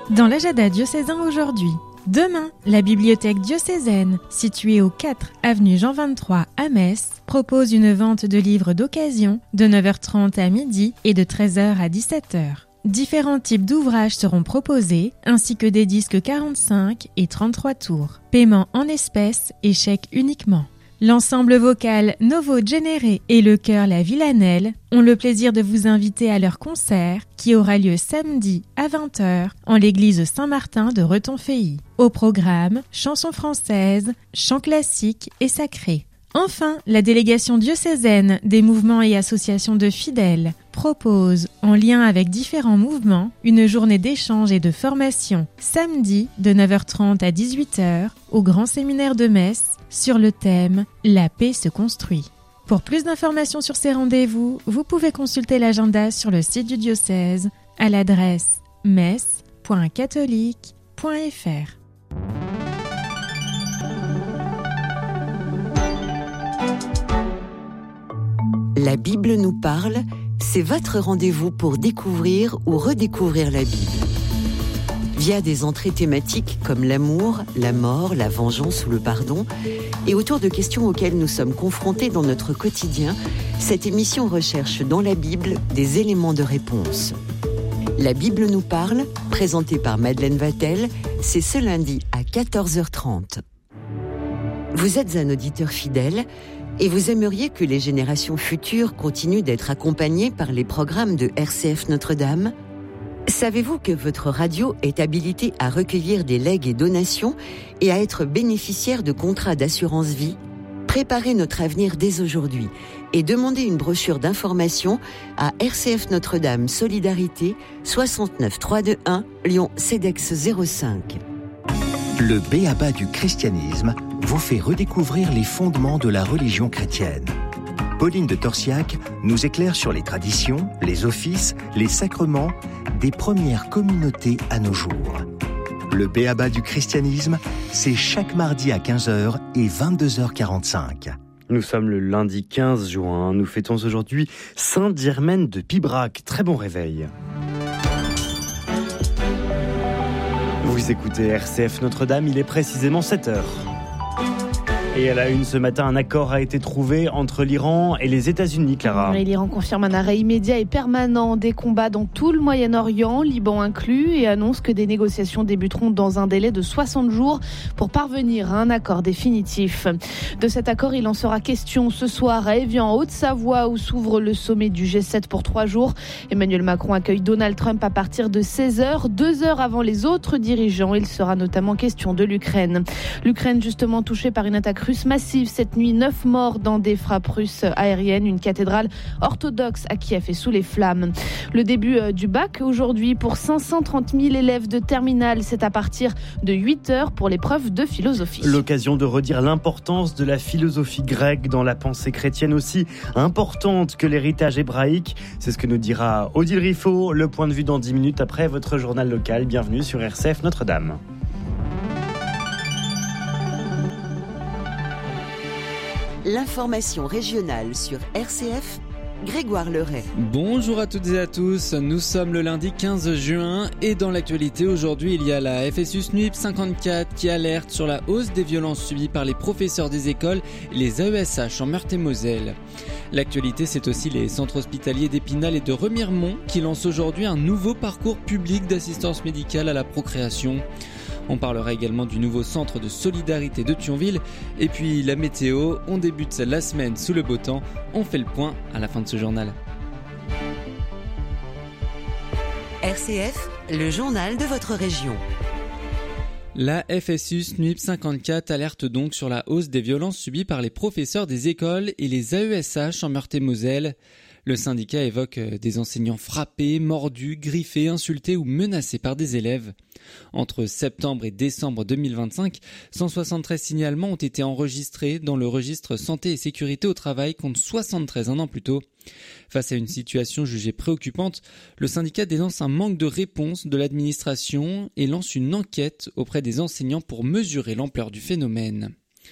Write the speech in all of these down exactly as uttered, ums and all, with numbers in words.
Dans l'agenda diocésain aujourd'hui, demain, la bibliothèque diocésaine, située au quatre avenue Jean vingt-trois à Metz, propose une vente de livres d'occasion de neuf heures trente à midi et de treize heures à dix-sept heures. Différents types d'ouvrages seront proposés, ainsi que des disques quarante-cinq et trente-trois tours. Paiement en espèces et chèques uniquement. L'ensemble vocal Novo Genere et le chœur La Villanelle ont le plaisir de vous inviter à leur concert qui aura lieu samedi à vingt heures en l'église Saint-Martin de Retonfeilly. Au programme, chansons françaises, chants classiques et sacrés. Enfin, la délégation diocésaine des mouvements et associations de fidèles propose, en lien avec différents mouvements, une journée d'échange et de formation samedi de neuf heures trente à dix-huit heures au Grand Séminaire de Metz sur le thème « La paix se construit ». Pour plus d'informations sur ces rendez-vous, vous pouvez consulter l'agenda sur le site du diocèse à l'adresse metz point catholique point f r. La Bible nous parle, c'est votre rendez-vous pour découvrir ou redécouvrir la Bible. Via des entrées thématiques comme l'amour, la mort, la vengeance ou le pardon, et autour de questions auxquelles nous sommes confrontés dans notre quotidien, cette émission recherche dans la Bible des éléments de réponse. La Bible nous parle, présentée par Madeleine Vatel, c'est ce lundi à quatorze heures trente. Vous êtes un auditeur fidèle et vous aimeriez que les générations futures continuent d'être accompagnées par les programmes de R C F Notre-Dame ? Savez-vous que votre radio est habilitée à recueillir des legs et donations et à être bénéficiaire de contrats d'assurance vie ? Préparez notre avenir dès aujourd'hui et demandez une brochure d'information à R C F Notre-Dame Solidarité soixante-neuf trois cent vingt-et-un Lyon Cedex zéro cinq. Le b.a.-ba du christianisme vous fait redécouvrir les fondements de la religion chrétienne. Pauline de Torsiac nous éclaire sur les traditions, les offices, les sacrements des premières communautés à nos jours. Le b.a.-ba du christianisme, c'est chaque mardi à quinze heures et vingt-deux heures quarante-cinq. Nous sommes le lundi quinze juin, nous fêtons aujourd'hui Sainte Germaine de Pibrac. Très bon réveil. Vous écoutez R C F Notre-Dame, il est précisément sept heures. Et à la une ce matin, un accord a été trouvé entre l'Iran et les États-Unis, Clara. Et l'Iran confirme un arrêt immédiat et permanent des combats dans tout le Moyen-Orient, Liban inclus, et annonce que des négociations débuteront dans un délai de soixante jours pour parvenir à un accord définitif. De cet accord, il en sera question ce soir à Évian, en Haute-Savoie, où s'ouvre le sommet du G sept pour trois jours. Emmanuel Macron accueille Donald Trump à partir de seize heures, deux heures avant les autres dirigeants. Il sera notamment question de l'Ukraine. L'Ukraine, justement, touchée par une attaque russe massive cette nuit, neuf morts dans des frappes russes aériennes. Une cathédrale orthodoxe à Kiev est sous les flammes. Le début du bac aujourd'hui pour cinq cent trente mille élèves de terminale. C'est à partir de huit heures pour l'épreuve de philosophie. L'occasion de redire l'importance de la philosophie grecque dans la pensée chrétienne, aussi importante que l'héritage hébraïque. C'est ce que nous dira Odile Riffaut. Le point de vue dans dix minutes après votre journal local. Bienvenue sur R C F Notre-Dame. L'information régionale sur R C F, Grégoire Leray. Bonjour à toutes et à tous, nous sommes le lundi quinze juin et dans l'actualité aujourd'hui il y a la F S U S N U I P cinquante-quatre qui alerte sur la hausse des violences subies par les professeurs des écoles et les A E S H en Meurthe-et-Moselle. L'actualité, c'est aussi les centres hospitaliers d'Épinal et de Remiremont qui lancent aujourd'hui un nouveau parcours public d'assistance médicale à la procréation. On parlera également du nouveau centre de solidarité de Thionville. Et puis la météo, on débute la semaine sous le beau temps. On fait le point à la fin de ce journal. R C F, le journal de votre région. La F S U S N U I P cinquante-quatre alerte donc sur la hausse des violences subies par les professeurs des écoles et les A E S H en Meurthe-et-Moselle. Le syndicat évoque des enseignants frappés, mordus, griffés, insultés ou menacés par des élèves. Entre septembre et décembre deux mille vingt-cinq, cent soixante-treize signalements ont été enregistrés dans le registre santé et sécurité au travail contre soixante-treize un an plus tôt. Face à une situation jugée préoccupante, le syndicat dénonce un manque de réponse de l'administration et lance une enquête auprès des enseignants pour mesurer l'ampleur du phénomène.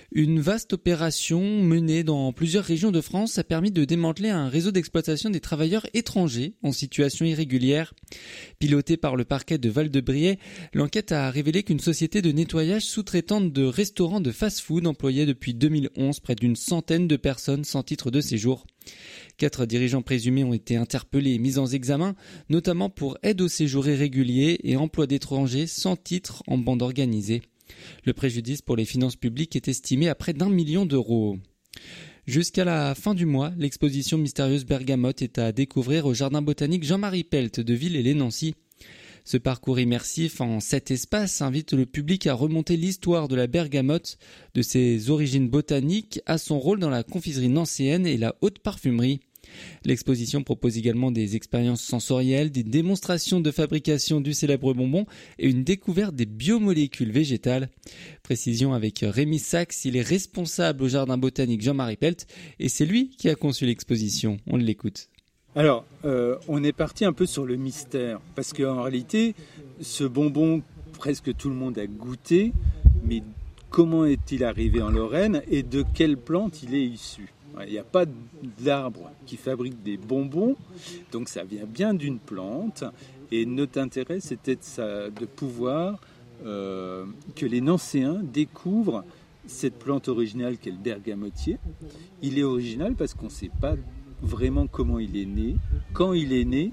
Une vaste opération menée dans plusieurs régions de France a permis de démanteler un réseau d'exploitation des travailleurs étrangers en situation irrégulière. Pilotée par le parquet de Val-de-Briey, l'enquête a révélé qu'une société de nettoyage sous-traitante de restaurants de fast-food employait depuis deux mille onze près d'une centaine de personnes sans titre de séjour. Quatre dirigeants présumés ont été interpellés et mis en examen, notamment pour aide au séjour irrégulier et emploi d'étrangers sans titre en bande organisée. Le préjudice pour les finances publiques est estimé à près d'un million d'euros. Jusqu'à la fin du mois, l'exposition mystérieuse Bergamote est à découvrir au jardin botanique Jean-Marie Pelt de Villers-lès-Nancy. Ce parcours immersif en sept espaces invite le public à remonter l'histoire de la bergamote, de ses origines botaniques à son rôle dans la confiserie nancéenne et la haute parfumerie. L'exposition propose également des expériences sensorielles, des démonstrations de fabrication du célèbre bonbon et une découverte des biomolécules végétales. Précision avec Rémi Sachs, il est responsable au jardin botanique Jean-Marie Pelt et c'est lui qui a conçu l'exposition. On l'écoute. Alors, euh, on est parti un peu sur le mystère, parce qu'en réalité, ce bonbon, presque tout le monde a goûté, mais comment est-il arrivé en Lorraine et de quelle plante il est issu ? Il n'y a pas d'arbre qui fabrique des bonbons, donc ça vient bien d'une plante, et notre intérêt, c'était de, ça, de pouvoir euh, que les Nancéens découvrent cette plante originale qu'est le bergamotier. Il est original parce qu'on ne sait pas vraiment comment il est né, quand il est né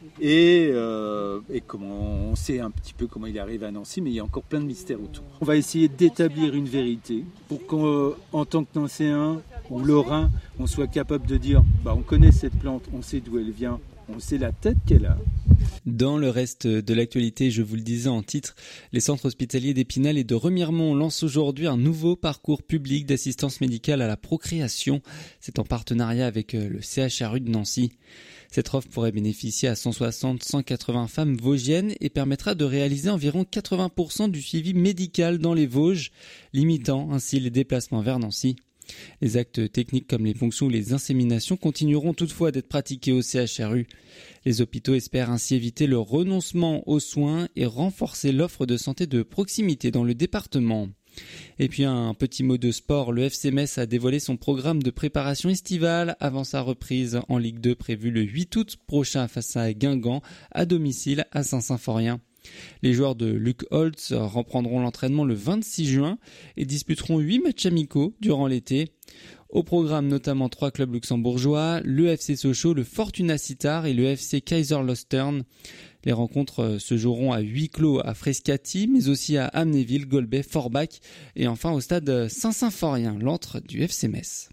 et, euh, et comment on sait un petit peu comment il arrive à Nancy, mais il y a encore plein de mystères autour. On va essayer d'établir une vérité pour qu'en tant que Nancéen ou Lorrain, on soit capable de dire bah, on connaît cette plante, on sait d'où elle vient, on sait la tête qu'elle a. Dans le reste de l'actualité, je vous le disais en titre, les centres hospitaliers d'Épinal et de Remiremont lancent aujourd'hui un nouveau parcours public d'assistance médicale à la procréation. C'est en partenariat avec le C H R U de Nancy. Cette offre pourrait bénéficier à cent soixante à cent quatre-vingts femmes vosgiennes et permettra de réaliser environ quatre-vingts pour cent du suivi médical dans les Vosges, limitant ainsi les déplacements vers Nancy. Les actes techniques comme les ponctions ou les inséminations continueront toutefois d'être pratiqués au C H R U. Les hôpitaux espèrent ainsi éviter le renoncement aux soins et renforcer l'offre de santé de proximité dans le département. Et puis un petit mot de sport, le F C Metz a dévoilé son programme de préparation estivale avant sa reprise en Ligue deux prévue le huit août prochain face à Guingamp à domicile à Saint-Symphorien. Les joueurs de Luc Holtz reprendront l'entraînement le vingt-six juin et disputeront huit matchs amicaux durant l'été. Au programme notamment trois clubs luxembourgeois, le F C Sochaux, le Fortuna Sittard et le F C Kaiserslautern. Les rencontres se joueront à huis clos à Frascati, mais aussi à Amnéville, Golbet, Forbach et enfin au stade Saint-Symphorien, l'antre du F C Metz.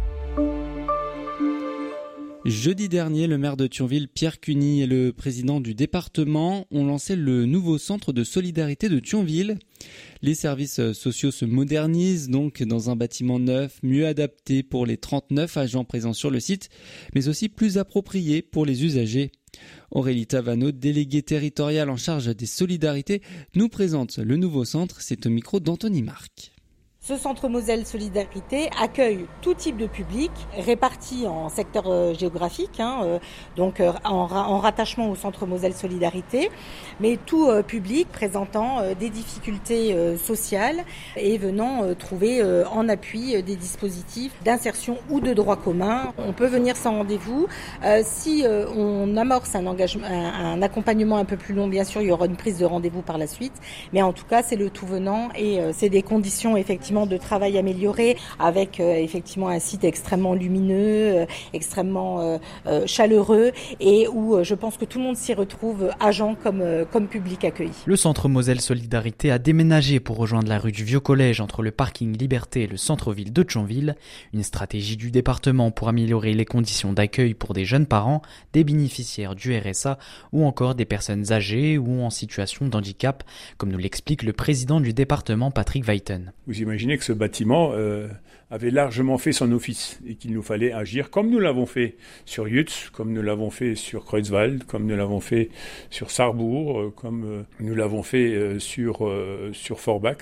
Jeudi dernier, le maire de Thionville, Pierre Cuny, et le président du département ont lancé le nouveau centre de solidarité de Thionville. Les services sociaux se modernisent donc dans un bâtiment neuf, mieux adapté pour les trente-neuf agents présents sur le site, mais aussi plus approprié pour les usagers. Aurélie Tavano, déléguée territoriale en charge des solidarités, nous présente le nouveau centre. C'est au micro d'Anthony Marc. Ce centre Moselle Solidarité accueille tout type de public, réparti en secteurs euh, géographiques, hein, euh, donc euh, en, en rattachement au centre Moselle Solidarité, mais tout euh, public présentant euh, des difficultés euh, sociales et venant euh, trouver euh, en appui euh, des dispositifs d'insertion ou de droit commun. On peut venir sans rendez-vous. Euh, si euh, on amorce un, engagement, un, un accompagnement un peu plus long, bien sûr, il y aura une prise de rendez-vous par la suite, mais en tout cas, c'est le tout venant et euh, c'est des conditions effectivement de travail amélioré avec euh, effectivement un site extrêmement lumineux, euh, extrêmement euh, euh, chaleureux et où euh, je pense que tout le monde s'y retrouve, agent comme, euh, comme public accueilli. Le centre Moselle Solidarité a déménagé pour rejoindre la rue du Vieux Collège entre le parking Liberté et le centre-ville de Thionville. Une stratégie du département pour améliorer les conditions d'accueil pour des jeunes parents, des bénéficiaires du R S A ou encore des personnes âgées ou en situation de handicap, comme nous l'explique le président du département Patrick Weiten. Vous imaginez que ce bâtiment euh, avait largement fait son office et qu'il nous fallait agir comme nous l'avons fait sur Jutz, comme nous l'avons fait sur Kreuzwald, comme nous l'avons fait sur Sarrebourg, euh, comme euh, nous l'avons fait euh, sur, euh, sur Forbach.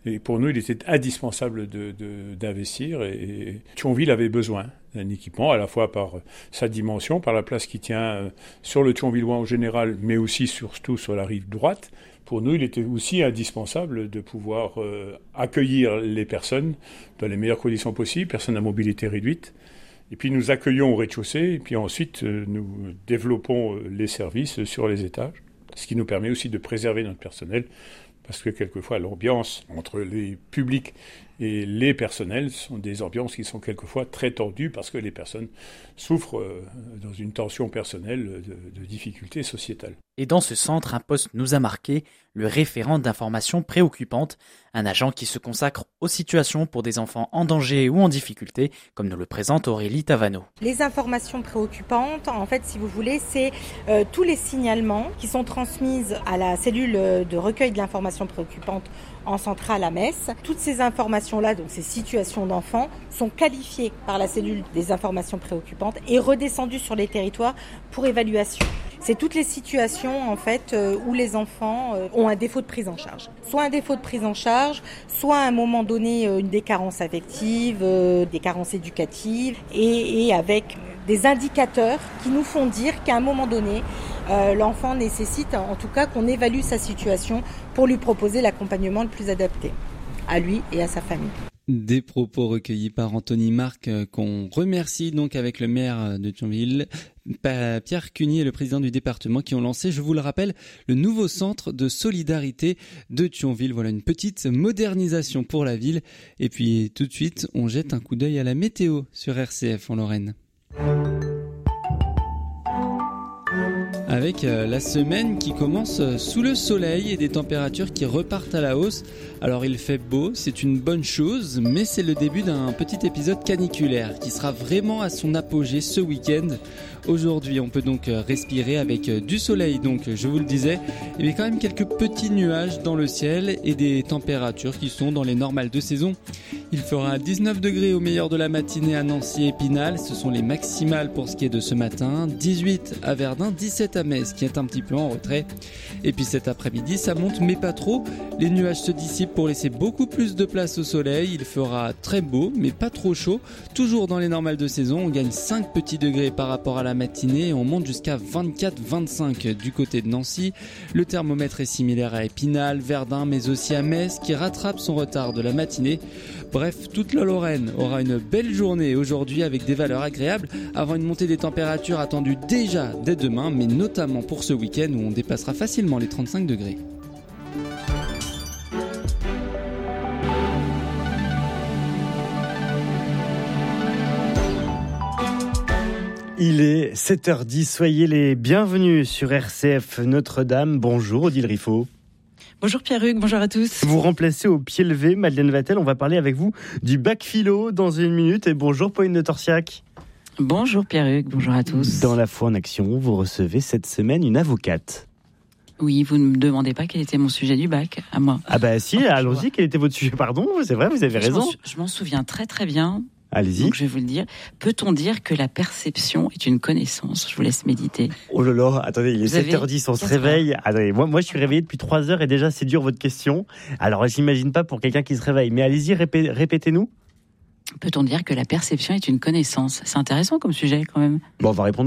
Et pour nous, il était indispensable de, de, d'investir. Et, et Thionville avait besoin d'un équipement, à la fois par sa dimension, par la place qu'il tient sur le Thionvillois en général, mais aussi surtout sur la rive droite. Pour nous, il était aussi indispensable de pouvoir euh, accueillir les personnes dans les meilleures conditions possibles, personnes à mobilité réduite. Et puis nous accueillons au rez-de-chaussée, et puis ensuite euh, nous développons euh, les services sur les étages, ce qui nous permet aussi de préserver notre personnel, parce que quelquefois l'ambiance entre les publics et les personnels sont des ambiances qui sont quelquefois très tendues, parce que les personnes souffrent euh, dans une tension personnelle de, de difficultés sociétales. Et dans ce centre, un poste nous a marqué, le référent d'informations préoccupantes, un agent qui se consacre aux situations pour des enfants en danger ou en difficulté, comme nous le présente Aurélie Tavano. Les informations préoccupantes, en fait, si vous voulez, c'est euh, tous les signalements qui sont transmises à la cellule de recueil de l'information préoccupante en centrale à Metz. Toutes ces informations-là, donc ces situations d'enfants, sont qualifiées par la cellule des informations préoccupantes et redescendues sur les territoires pour évaluation. C'est toutes les situations en fait euh, où les enfants euh, ont un défaut de prise en charge. Soit un défaut de prise en charge, soit à un moment donné euh, une des carences affectives, euh, des carences éducatives et, et avec des indicateurs qui nous font dire qu'à un moment donné, euh, l'enfant nécessite en tout cas qu'on évalue sa situation pour lui proposer l'accompagnement le plus adapté à lui et à sa famille. Des propos recueillis par Anthony Marc qu'on remercie donc avec le maire de Thionville, Pierre Cuny, le président du département, qui ont lancé, je vous le rappelle, le nouveau centre de solidarité de Thionville. Voilà une petite modernisation pour la ville. Et puis tout de suite, on jette un coup d'œil à la météo sur R C F en Lorraine. Avec la semaine qui commence sous le soleil et des températures qui repartent à la hausse. Alors il fait beau, c'est une bonne chose, mais c'est le début d'un petit épisode caniculaire qui sera vraiment à son apogée ce week-end. Aujourd'hui, on peut donc respirer avec du soleil, donc je vous le disais, et bien quand même quelques petits nuages dans le ciel et des températures qui sont dans les normales de saison. Il fera dix-neuf degrés au meilleur de la matinée à Nancy et Épinal, ce sont les maximales pour ce qui est de ce matin, dix-huit à Verdun, dix-sept à Metz qui est un petit peu en retrait. Et puis cet après-midi, ça monte mais pas trop, les nuages se dissipent pour laisser beaucoup plus de place au soleil, il fera très beau mais pas trop chaud, toujours dans les normales de saison, on gagne cinq petits degrés par rapport à la matinée et on monte jusqu'à vingt-quatre vingt-cinq du côté de Nancy. Le thermomètre est similaire à Épinal, Verdun mais aussi à Metz qui rattrape son retard de la matinée. Bref, toute la Lorraine aura une belle journée aujourd'hui avec des valeurs agréables avant une montée des températures attendue déjà dès demain, mais notamment pour ce week-end où on dépassera facilement les trente-cinq degrés. Il est sept heures dix, soyez les bienvenus sur R C F Notre-Dame. Bonjour Odile Riffaut. Bonjour Pierre-Hugues, bonjour à tous. Vous remplacez au pied levé Madeleine Vatel. On va parler avec vous du bac philo dans une minute. Et bonjour Pauline de Torsiac. Bonjour Pierre-Hugues, bonjour à tous. Dans La Foi en Action, vous recevez cette semaine une avocate. Oui, vous ne me demandez pas quel était mon sujet du bac, à moi. Ah bah si, oh, allons-y, quel était votre sujet? Pardon, c'est vrai, vous avez je raison. M'en, je m'en souviens très très bien. Allez-y. Donc je vais vous le dire. Peut-on dire que la perception est une connaissance? Je vous laisse méditer. Oh là là, attendez, il est sept heures dix, on se réveille. Attendez, moi, moi je suis réveillé depuis trois heures et déjà c'est dur votre question. Alors j'imagine pas pour quelqu'un qui se réveille, mais allez-y, répé- répétez-nous. Peut-on dire que la perception est une connaissance? C'est intéressant comme sujet quand même. Bon, on va répondre.